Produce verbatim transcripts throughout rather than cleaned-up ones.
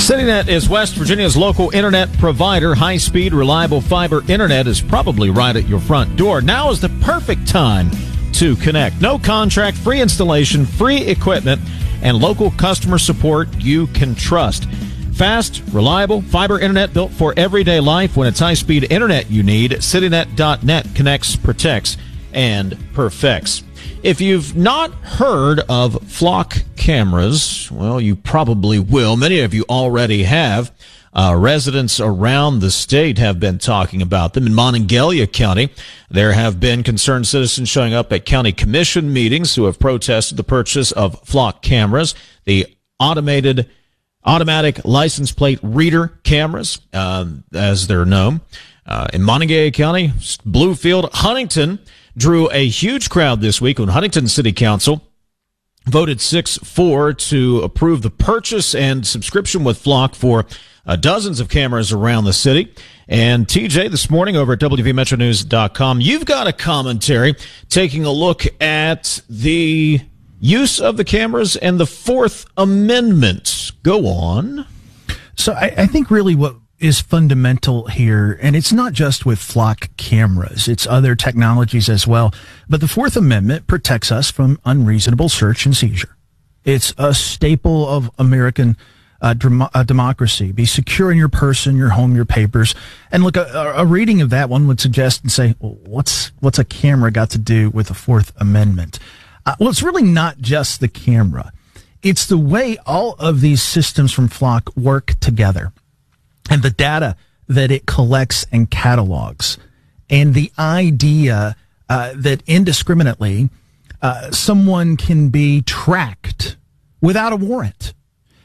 CityNet is West Virginia's local internet provider. High-speed, reliable fiber internet is probably right at your front door. Now is the perfect time to connect. No contract, free installation, free equipment, and local customer support you can trust. Fast, reliable fiber internet built for everyday life. When it's high-speed internet you need, CityNet dot net connects, protects, and perfects. If you've not heard of Flock cameras, well, you probably will. Many of you already have. Uh, residents around the state have been talking about them. In Monongalia County, there have been concerned citizens showing up at county commission meetings who have protested the purchase of Flock cameras, the automated, automatic license plate reader cameras, uh, as they're known. Uh, in Monongalia County, Bluefield, Huntington drew a huge crowd this week when Huntington City Council voted six four to approve the purchase and subscription with Flock for uh, dozens of cameras around the city. And T J, this morning over at W V Metro News dot com, you've got a commentary taking a look at the use of the cameras and the Fourth Amendment. Go on. So I, I think really what is fundamental here, and it's not just with Flock cameras, it's other technologies as well, but the Fourth Amendment protects us from unreasonable search and seizure. It's a staple of American uh, dem- uh, democracy. Be secure in your person, your home, your papers. And look, a, a reading of that one would suggest and say, well, what's what's a camera got to do with the Fourth Amendment? Uh, well, it's really not just the camera. It's the way all of these systems from Flock work together, and the data that it collects and catalogs, and the idea uh, that indiscriminately uh, someone can be tracked without a warrant.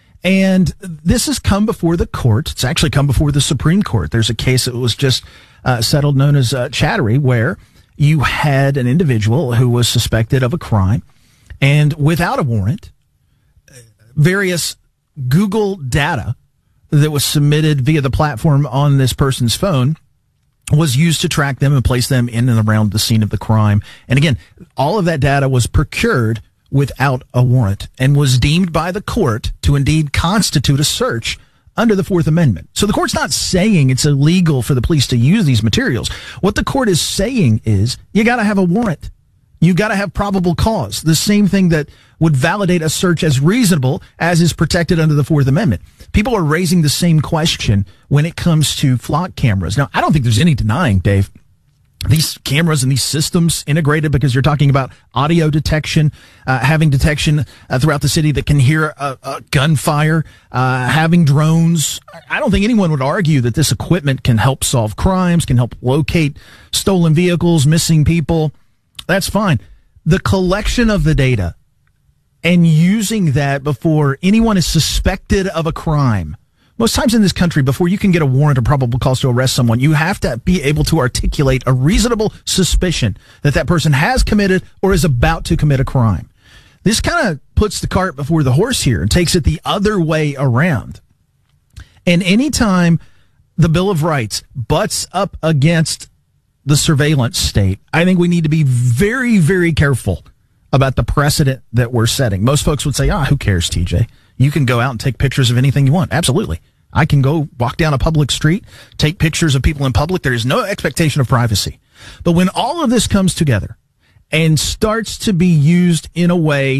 And this has come before the court. It's actually come before the Supreme Court. There's a case that was just uh, settled known as uh, Chattery, where you had an individual who was suspected of a crime, and without a warrant, various Google data that was submitted via the platform on this person's phone was used to track them and place them in and around the scene of the crime. And again, all of that data was procured without a warrant and was deemed by the court to indeed constitute a search under the Fourth Amendment. So the court's not saying it's illegal for the police to use these materials. What the court is saying is you got to have a warrant. You got to have probable cause. The same thing that would validate a search as reasonable as is protected under the Fourth Amendment. People are raising the same question when it comes to Flock cameras. Now, I don't think there's any denying, Dave, these cameras and these systems integrated, because you're talking about audio detection, uh, having detection uh, throughout the city that can hear a, a gunfire, uh, having drones. I don't think anyone would argue that this equipment can help solve crimes, can help locate stolen vehicles, missing people. That's fine. The collection of the data and using that before anyone is suspected of a crime. Most times in this country, before you can get a warrant or probable cause to arrest someone, you have to be able to articulate a reasonable suspicion that that person has committed or is about to commit a crime. This kind of puts the cart before the horse here and takes it the other way around. And anytime the Bill of Rights butts up against the surveillance state, I think we need to be very, very careful about the precedent that we're setting. Most folks would say, ah, who cares, T J? You can go out and take pictures of anything you want. Absolutely. I can go walk down a public street, take pictures of people in public. There is no expectation of privacy. But when all of this comes together and starts to be used in a way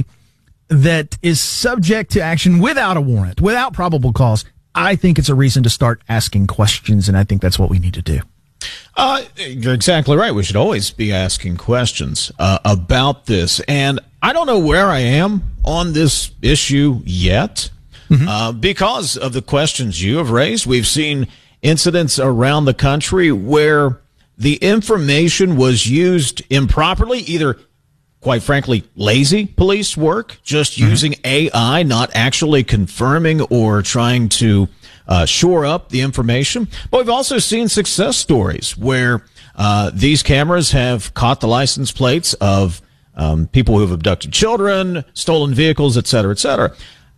that is subject to action without a warrant, without probable cause, I think it's a reason to start asking questions, and I think that's what we need to do. Uh, you're exactly right. We should always be asking questions uh, about this. And I don't know where I am on this issue yet, mm-hmm. uh, because of the questions you have raised. We've seen incidents around the country where the information was used improperly, either, quite frankly, lazy police work, just mm-hmm. using A I, not actually confirming or trying to Uh, shore up the information. But we've also seen success stories where uh, these cameras have caught the license plates of um, people who have abducted children, stolen vehicles, et cetera, et cetera.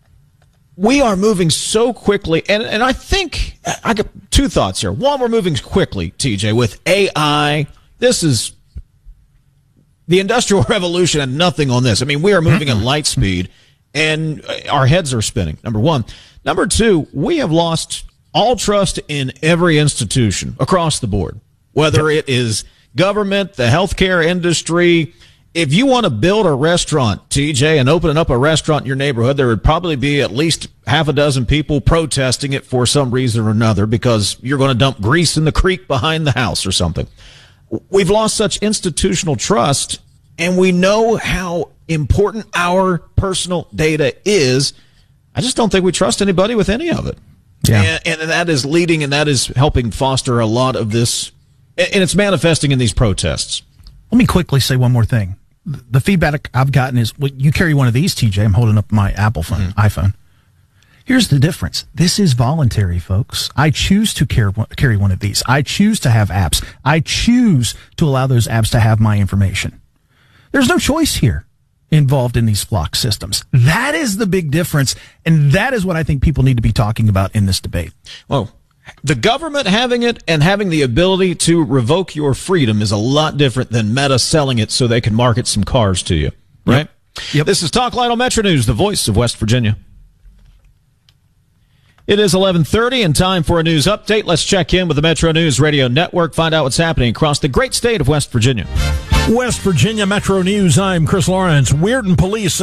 We are moving so quickly, and, and I think I got two thoughts here. One, we're moving quickly, T J, with A I. This is the Industrial Revolution had nothing on this. I mean, we are moving at light speed. and our heads are spinning, number one. Number two, we have lost all trust in every institution across the board, whether it is government, the healthcare industry. If you want to build a restaurant, T J, and open up a restaurant in your neighborhood, there would probably be at least half a dozen people protesting it for some reason or another because you're going to dump grease in the creek behind the house or something. We've lost such institutional trust, and we know how important our personal data is. I just don't think we trust anybody with any of it. Yeah. And, and that is leading, and that is helping foster a lot of this, and it's manifesting in these protests. Let me quickly say one more thing. The feedback I've gotten is, well, you carry one of these, T J. I'm holding up my Apple phone, mm-hmm. iPhone. Here's the difference. This is voluntary, folks. I choose to carry one of these. I choose to have apps. I choose to allow those apps to have my information. There's no choice here involved in these Flock systems. That is the big difference, and that is what I think people need to be talking about in this debate. Well, the government having it and having the ability to revoke your freedom is a lot different than Meta selling it so they can market some cars to you, right? Yep. Yep. This is Talk Light on Metro News, the voice of West Virginia. It is eleven thirty and time for a news update. Let's check in with the Metro News Radio Network, find out what's happening across the great state of West Virginia. West Virginia Metro News, I'm Chris Lawrence. Weirton police